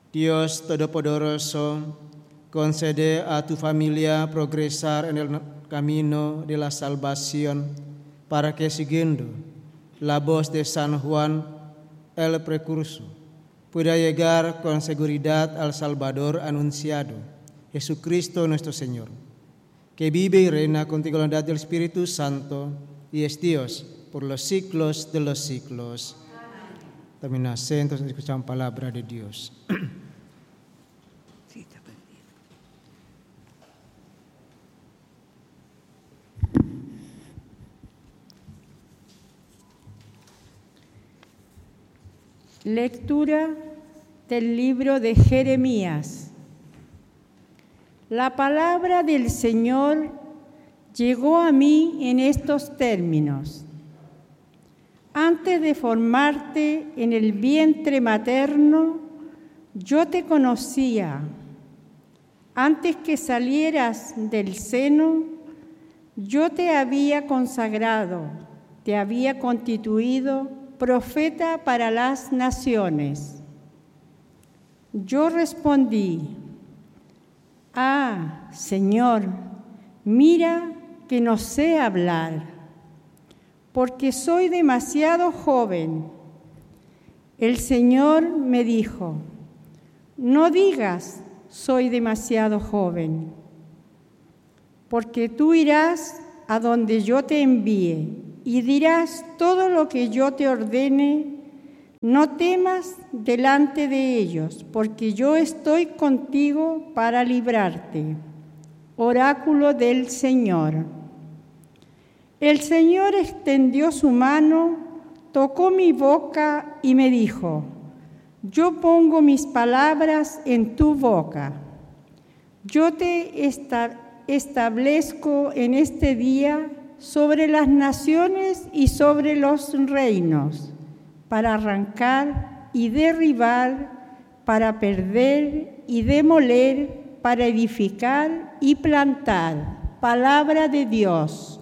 Dios Todopoderoso, concede a tu familia progresar en el camino de la salvación, para que siguiendo la voz de San Juan el Precursor, pueda llegar con seguridad al Salvador anunciado, Jesucristo nuestro Señor, que vive y reina contigo en la unidad del Espíritu Santo y es Dios por los siglos de los siglos. También entonces escuchamos palabra de Dios. Lectura del libro de Jeremías. La palabra del Señor llegó a mí en estos términos. Antes de formarte en el vientre materno, yo te conocía. Antes que salieras del seno, yo te había consagrado, te había constituido profeta para las naciones. Yo respondí: Ah, Señor, mira que no sé hablar, porque soy demasiado joven. El Señor me dijo: No digas, soy demasiado joven, porque tú irás a donde yo te envíe y dirás todo lo que yo te ordene. No temas delante de ellos, porque yo estoy contigo para librarte. Oráculo del Señor. El Señor extendió su mano, tocó mi boca y me dijo: Yo pongo mis palabras en tu boca. Yo te establezco en este día sobre las naciones y sobre los reinos, para arrancar y derribar, para perder y demoler, para edificar y plantar. Palabra de Dios.